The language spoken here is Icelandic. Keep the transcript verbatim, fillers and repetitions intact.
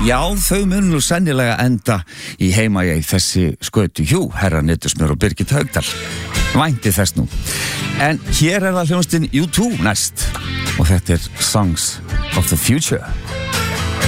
Já, þau mun nú sennilega enda í heima ég þessi skötu hjú, herra Nettusmjör og Birgit Haugdal. Vænti þess nú. En hér er það hljómsveitin U two næst og þetta er Songs of the Future.